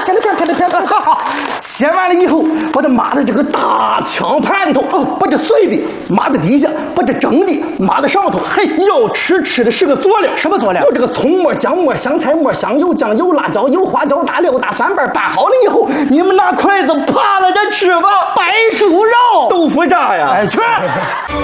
切了片，切完了以后，把它码在这个大枪盘里头，把这碎的码在底下，把这蒸的码在上头。嘿，要吃的是个佐料， 什么佐料？ 就这个葱末、姜末、香菜末、香油、酱油、辣椒油、花椒、大料、大蒜瓣，拌好了以后，你们拿筷子扒拉着吃吧。 白猪肉、 豆腐渣呀！ 哎，去。